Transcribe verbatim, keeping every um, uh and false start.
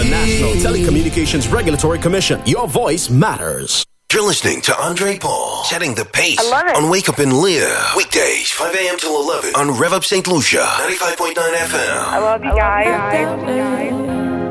The National Telecommunications Regulatory Commission. Your voice matters. You're listening to Andre Paul, setting the pace I love it. on Wake Up and Live. Weekdays, five a.m. till eleven on Rev Up Saint Lucia, ninety-five point nine F M. I love you guys. I love you guys.